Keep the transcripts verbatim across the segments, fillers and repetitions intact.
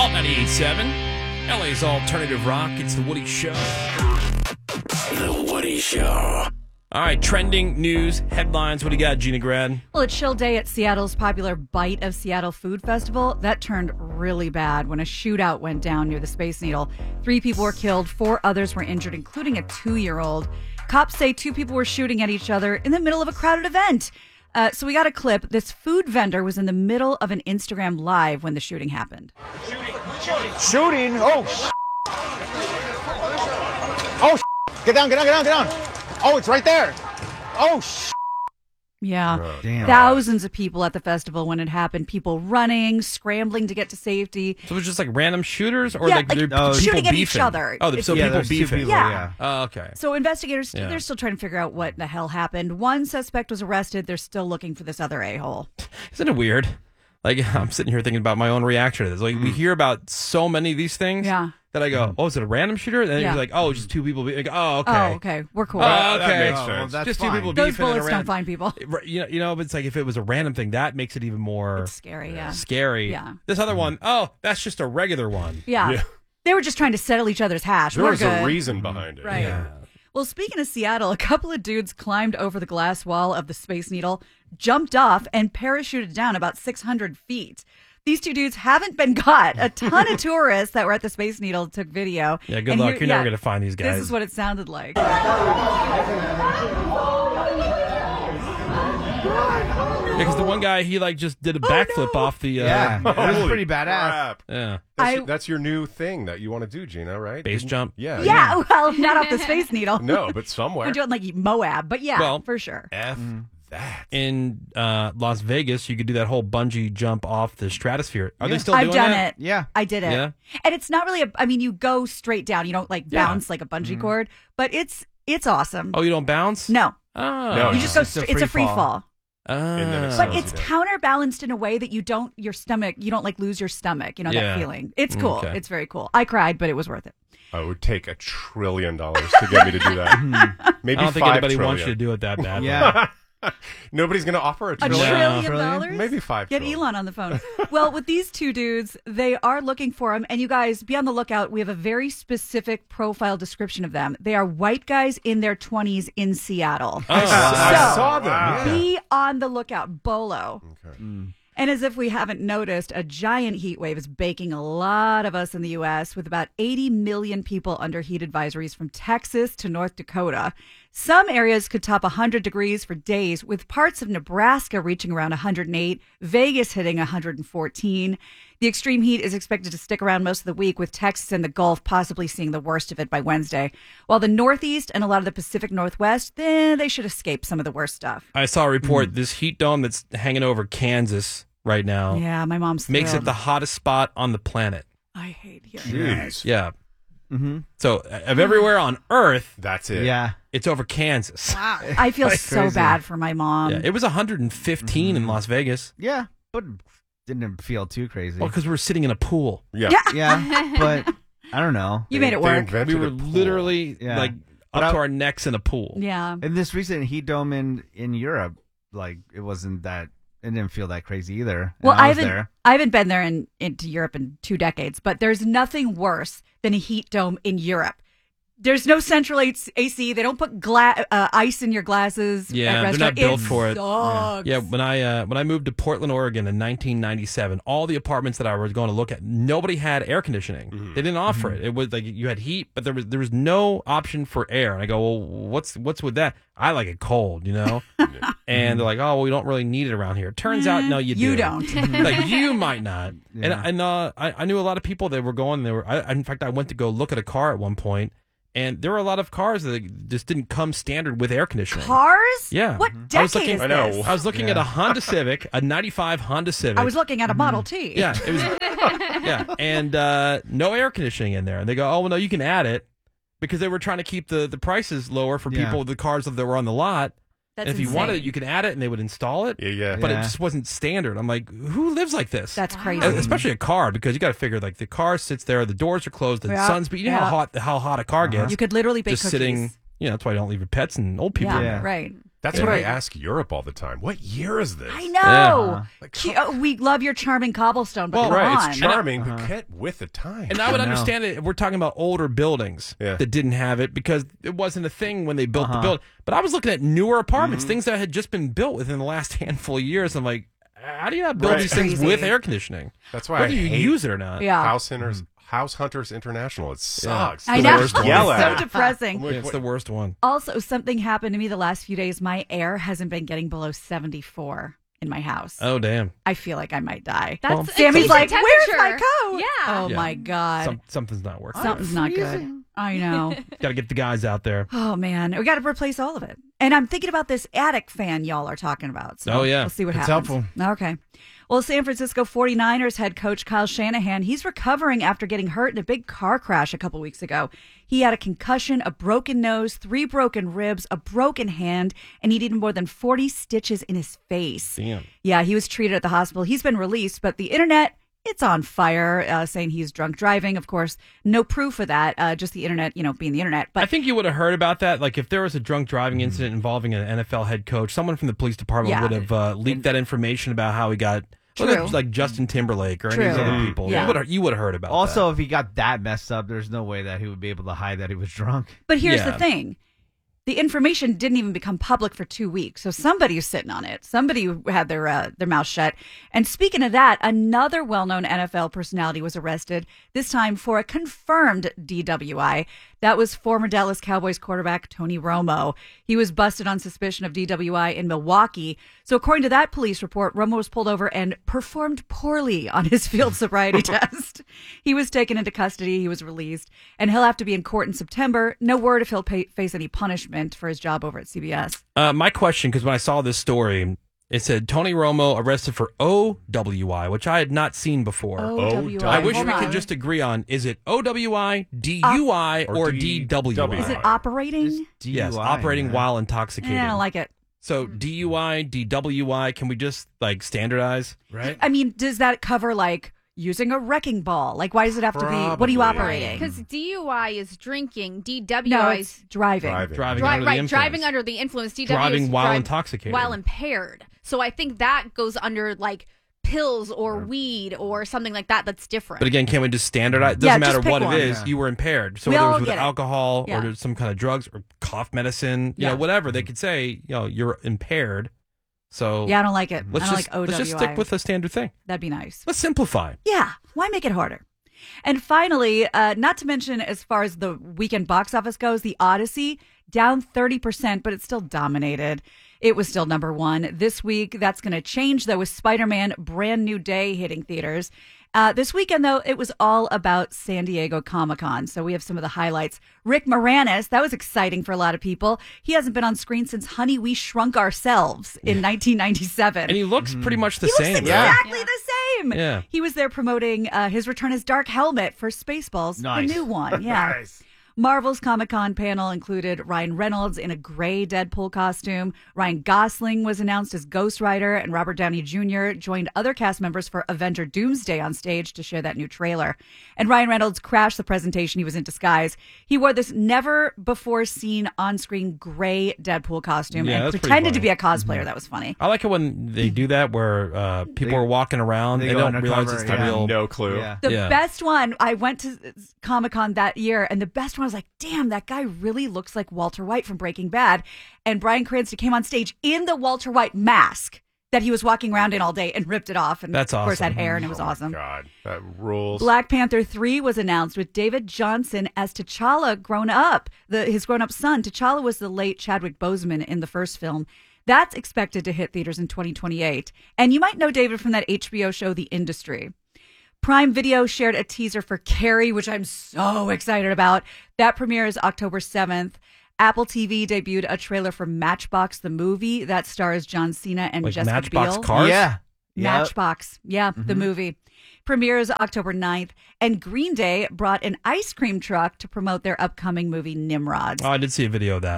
ninety-eight point seven, L A's alternative rock. It's The Woody Show. The Woody Show. All right, trending news, headlines. What do you got, Gina Grad? Well, a chill day at Seattle's popular Bite of Seattle Food Festival. That turned really bad when a shootout went down near the Space Needle. Three people were killed, four others were injured, including a two-year-old. Cops say two people were shooting at each other in the middle of a crowded event. Uh, so we got a clip. This food vendor was in the middle of an Instagram Live when the shooting happened. Shooting? Shooting? Oh, sh- Oh, sh- get down, get down, get down, get down. Oh, it's right there. Oh, sh- Yeah. Oh, damn. Thousands of people at the festival when it happened. People running, scrambling to get to safety. So it was just like random shooters? Or Yeah, like, like they're no, people shooting at beefing? each other. Oh, there's It's- so Yeah, people there's two beefing. people, Yeah. yeah. Oh, okay. So investigators, Yeah. they're still trying to figure out what the hell happened. One suspect was arrested. They're still looking for this other a-hole. Isn't it weird? Like, I'm sitting here thinking about my own reaction to this. Like, Mm. we hear about so many of these things Yeah. that I go, oh, is it a random shooter? And then Yeah. you're like, oh, just two people. Be- like, oh, okay. Oh, okay. We're cool. Oh, That okay. makes Oh, sense. well, That's just two fine. people Those beefing in a bullets don't ran- find people. Right, You know, you know, but it's like if it was a random thing, that makes it even more It's scary, yeah. scary. Yeah. This other one, oh, that's just a regular one. Yeah. Yeah. They were just trying to settle each other's hash. There We're was good. a reason behind it. Right. Yeah. Well, speaking of Seattle, a couple of dudes climbed over the glass wall of the Space Needle, jumped off, and parachuted down about six hundred feet. These two dudes haven't been caught. A ton of tourists that were at the Space Needle took video. Yeah, good And luck. here- You're yeah, never going to find these guys. This is what it sounded like. Because the one guy, he like just did a backflip off the uh, Yeah, it was Holy pretty badass. crap. yeah. That's, I- that's your new thing that you want to do, Gina, right? Base Didn't- jump? Yeah. Yeah, well, not off the Space Needle. No, but somewhere. We're doing like Moab, but yeah, Well, for sure. F that. In uh, Las Vegas, you could do that whole bungee jump off the stratosphere. Are Yeah. they still I've doing done that? it. Yeah. I did it. Yeah? And it's not really a, I mean, you go straight down. You don't like Yeah. bounce like a bungee cord, but it's it's awesome. Oh, you don't bounce? No, Oh. No, you just go, It's a stra- it's a free free fall. fall. Oh. And then it But slows it's you down. counterbalanced in a way that you don't, your stomach, you don't like lose your stomach. You know, Yeah. that feeling. It's cool. Okay. It's very cool. I cried, but it was worth it. Oh, it would take a trillion dollars to get me to do that. Maybe I don't think five anybody trillion. wants you to do it that bad. Yeah. Nobody's going to offer a A trillion. trillion Trillion? dollars? Maybe five Get trillion. Elon on the phone. Well, with these two dudes, they are looking for them. And you guys, be on the lookout. We have a very specific profile description of them. They are white guys in their twenties in Seattle. Oh, I So- saw them. Yeah. Be on the lookout. Bolo. Okay. And as if we haven't noticed, a giant heat wave is baking a lot of us in the U S with about eighty million people under heat advisories from Texas to North Dakota. Some areas could top one hundred degrees for days, with parts of Nebraska reaching around one hundred eight, Vegas hitting one hundred fourteen. The extreme heat is expected to stick around most of the week, with Texas and the Gulf possibly seeing the worst of it by Wednesday. While the Northeast and a lot of the Pacific Northwest, eh, they should escape some of the worst stuff. I saw a report. This heat dome that's hanging over Kansas right now Yeah, my mom's makes it thrilled. the hottest spot on the planet. I hate hearing that. Jeez. Yeah. Mm-hmm. So, uh, of everywhere on Earth, That's it. Yeah. it's over Kansas. I feel so crazy. bad for my mom. Yeah, it was one hundred fifteen in Las Vegas. Yeah, but didn't feel too crazy. Well, because we were sitting in a pool. Yeah. Yeah. Yeah, but I don't know. You They- made it they work. invented We were a pool. literally Yeah. like But up to I- our necks in a pool. Yeah. In this recent heat dome in in Europe, like it wasn't that. It didn't feel that crazy either. and Well, I I was haven't there. I haven't been there in into Europe in two decades, but there's nothing worse than a heat dome in Europe. There's no central A C. They don't put gla- uh, ice in your glasses. Yeah, at they're restaurant. not built It for it. sucks. Yeah, when I uh, when I moved to Portland, Oregon in nineteen ninety-seven, all the apartments that I was going to look at, nobody had air conditioning. They didn't offer it. It was like you had heat, but there was there was no option for air. And I go, well, what's what's with that? I like it cold, you know. And they're like, oh, well, we don't really need it around here. Turns out, no, you do. You don't. Like you might not. And Yeah. and uh, I, I knew a lot of people that were going. They were. I, in fact, I went to go look at a car at one point, and there were a lot of cars that just didn't come standard with air conditioning. Cars? Yeah. What I decade was looking- is I know. this? I was looking at a Honda Civic, a ninety-five Honda Civic. I was looking at a Model T. Yeah, it was. yeah, and uh, no air conditioning in there. And they go, oh well, no, you can add it because they were trying to keep the, the prices lower for Yeah. people with the cars that were on the lot. That's and if you insane. wanted it, you could add it, and they would install it. Yeah, yeah. But Yeah. it just wasn't standard. I'm like, who lives like this? That's crazy. Uh, Especially a car, because you got to figure like the car sits there, the doors are closed, the Yeah, sun's. But you know yeah. how hot how hot a car gets. You could literally bake just cookies. sitting. You know, that's why you don't leave your pets and old people. Yeah, in Yeah. there. right. That's Yeah. what I ask Europe all the time. What year is this? I know. Yeah. Like, Cu- oh, we love your charming cobblestone, but Well, come Right, on. it's charming, but get with the time. And I would I know. understand it if we're talking about older buildings Yeah. that didn't have it because it wasn't a thing when they built the Uh-huh. building. But I was looking at newer apartments, things that had just been built within the last handful of years. I'm like, how do you not build Right. these things Crazy. with air conditioning? That's why Whether I you hate use it or not. Yeah. House Hunters, House Hunters International. It sucks. I the know. worst one. Yell It's at so it. depressing. Like, Yeah, it's what- the worst one. Also, something happened to me the last few days. My air hasn't been getting below seventy-four in my house. Oh, damn. I feel like I might die. That's Well, a Sammy's decent like, where's my temperature." coat? Yeah. Oh, Yeah. my God. Some, something's not working. Something's not good. I know. Got to get the guys out there. Oh, man. We got to replace all of it. And I'm thinking about this attic fan y'all are talking about. So Oh, yeah. We'll see what It's happens. helpful. Okay. Well, San Francisco forty-niners head coach Kyle Shanahan, he's recovering after getting hurt in a big car crash a couple weeks ago. He had a concussion, a broken nose, three broken ribs, a broken hand, and he needed more than forty stitches in his face. Damn. Yeah, he was treated at the hospital. He's been released, but the internet, it's on fire, uh, saying he's drunk driving. Of course, no proof of that, uh, just the internet, you know, being the internet. But I think you would have heard about that. Like, if there was a drunk driving incident involving an N F L head coach, someone from the police department Yeah. would have uh, leaked that information about how he got. True. Look at, like Justin Timberlake or any of these True. other people. Yeah. You would have, you would have heard about Also, that. if he got that messed up, there's no way that he would be able to hide that he was drunk. But here's Yeah. the thing. The information didn't even become public for two weeks. So somebody was sitting on it. Somebody had their uh, their mouth shut. And speaking of that, another well-known N F L personality was arrested, this time for a confirmed D W I. That was former Dallas Cowboys quarterback Tony Romo. He was busted on suspicion of D W I in Milwaukee. So according to that police report, Romo was pulled over and performed poorly on his field sobriety test. He was taken into custody. He was released, and he'll have to be in court in September. No word if he'll pay, face any punishment for his job over at C B S. Uh, my question, because when I saw this story, it said Tony Romo arrested for O W I, which I had not seen before. O W I. I wish Hold we on. could just agree on, is it O W I, D U I, Or or D- D W I? Is it operating? Yes, D U I, operating man. while intoxicated. Yeah, I don't like it. So D U I, D W I, can we just like standardize? Right? I mean, does that cover like using a wrecking ball? Like, why does it have to be? What are you Probably. operating? Because D U I is drinking, D W I No, is it's driving. Driving. Driving Dri- under the right, influence. driving under the influence. D W Driving is while drive- intoxicated. while impaired. So I think that goes under like pills or weed or something like that. That's different. But again, can we just standardize? It Yeah, doesn't just matter pick what one. it is. Yeah. You were impaired. So We whether it all was with get it. alcohol Yeah. or some kind of drugs or cough medicine, you Yeah. know, whatever, they could say, you know, you're impaired. So Yeah, I don't like it. let's I don't just like O W I. let's just stick with the standard thing. That'd be nice. Let's simplify. Yeah, why make it harder? And finally, uh, not to mention as far as the weekend box office goes, The Odyssey down thirty percent, but it still dominated. It was still number one. This week, that's going to change, though, with Spider-Man Brand New Day hitting theaters. Uh, this weekend, though, it was all about San Diego Comic-Con. So we have some of the highlights. Rick Moranis, that was exciting for a lot of people. He hasn't been on screen since Honey, We Shrunk Ourselves in nineteen ninety-seven. And he looks pretty much the He same. looks right? exactly the same. Yeah. He was there promoting uh, his return as Dark Helmet for Spaceballs, Nice. the new one. Yeah. Nice. Marvel's Comic-Con panel included Ryan Reynolds in a gray Deadpool costume. Ryan Gosling was announced as Ghost Rider, and Robert Downey Junior joined other cast members for Avenger Doomsday on stage to share that new trailer. And Ryan Reynolds crashed the presentation. He was in disguise. He wore this never-before-seen on-screen gray Deadpool costume Yeah, and that's pretty pretended to funny. be a cosplayer. That was funny. I like it when they do that where uh, people They- are walking around. they They, go don't realize undercover, it's the yeah. real. No clue. Yeah. The Yeah. best one, I went to Comic Con that year, and the best one was like, damn, that guy really looks like Walter White from Breaking Bad. And Bryan Cranston came on stage in the Walter White mask that he was walking around in all day and ripped it off. And That's of course awesome. had hair, and it was Oh my awesome. God, that rules. Black Panther three was announced with David Johnson as T'Challa grown up, the, his grown up son. T'Challa was the late Chadwick Boseman in the first film. That's expected to hit theaters in twenty twenty-eight. And you might know David from that H B O show, The Industry. Prime Video shared a teaser for Carrie, which I'm so excited about. That premieres October seventh. Apple T V debuted a trailer for Matchbox, the movie that stars John Cena and Like Jessica Matchbox Biel. cars? Yeah. Yep. Matchbox. Yeah, the movie. Premieres October ninth. And Green Day brought an ice cream truck to promote their upcoming movie Nimrod. Oh, I did see a video of that.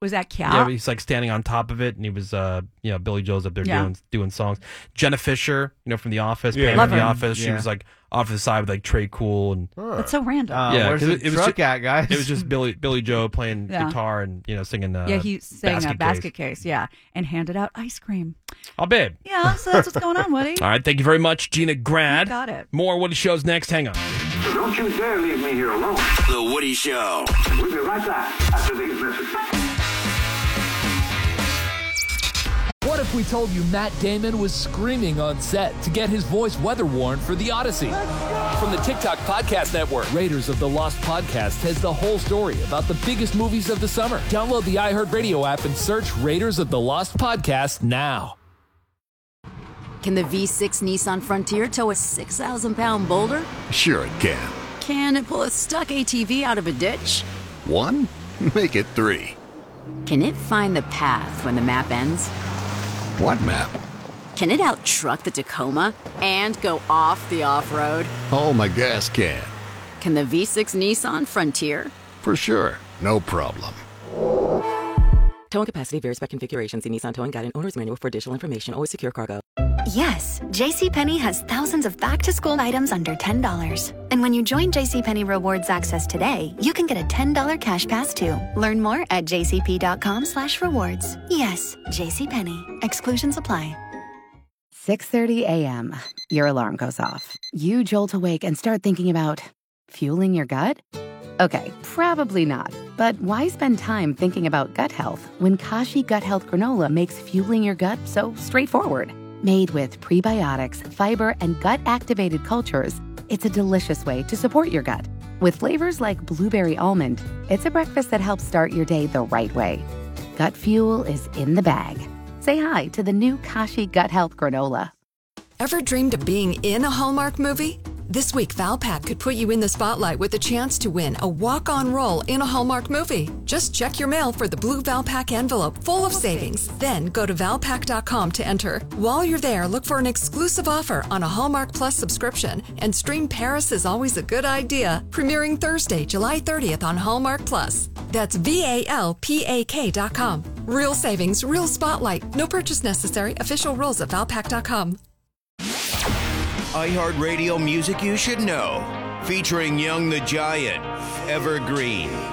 Was that Cat? Yeah, he's like standing on top of it, and he was, uh, you know, Billy Joel's up there Yeah. doing doing songs. Jenna Fisher, you know, from The Office, Yeah. Pam Love from The her. Office, she Yeah. was like off to the side with like Trey Cool, and That's so random. Uh, Yeah, where's 'cause the it- it was truck ju- at, guys? it was just Billy Billy Joe playing Yeah. guitar and you know singing. Uh, yeah, he sang basket a basket case. case. Yeah, and handed out ice cream. Oh, babe. Yeah, so that's what's going on, Woody. All right, thank you very much, Gina Grad. Got it. More Woody shows next. Hang on. Don't you dare leave me here alone. The Woody Show. We'll be right back after these messages. What if we told you Matt Damon was screaming on set to get his voice weather worn for The Odyssey? From the TikTok Podcast Network, Raiders of the Lost Podcast has the whole story about the biggest movies of the summer. Download the iHeartRadio app and search Raiders of the Lost Podcast now. Can the V six Nissan Frontier tow a six thousand pound boulder? Sure it can. Can it pull a stuck A T V out of a ditch? One? Make it three. Can it find the path when the map ends? What map? Can it out-truck the Tacoma and go off the off-road? Oh, my gas can. Can the V six Nissan Frontier? For sure. No problem. Towing capacity varies by configuration. See Nissan Towing Guide and Owner's Manual for additional information. Always secure cargo. Yes, JCPenney has thousands of back-to-school items under ten dollars. And when you join JCPenney Rewards Access today, you can get a ten dollars cash pass too. Learn more at jcp.com slash rewards. Yes, JCPenney. Exclusions apply. six thirty a.m. Your alarm goes off. You jolt awake and start thinking about fueling your gut? Okay, probably not. But why spend time thinking about gut health when Kashi Gut Health Granola makes fueling your gut so straightforward? Made with prebiotics, fiber, and gut-activated cultures, it's a delicious way to support your gut. With flavors like blueberry almond, it's a breakfast that helps start your day the right way. Gut fuel is in the bag. Say hi to the new Kashi Gut Health Granola. Ever dreamed of being in a Hallmark movie? This week, Valpak could put you in the spotlight with a chance to win a walk-on role in a Hallmark movie. Just check your mail for the blue Valpak envelope full of savings. Then go to valpak dot com to enter. While you're there, look for an exclusive offer on a Hallmark Plus subscription and stream Paris is Always a Good Idea, premiering Thursday, July thirtieth on Hallmark Plus. That's V A L P A K dot com. Real savings, real spotlight. No purchase necessary. Official rules at valpak dot com. iHeartRadio music you should know. Featuring Young the Giant, Evergreen,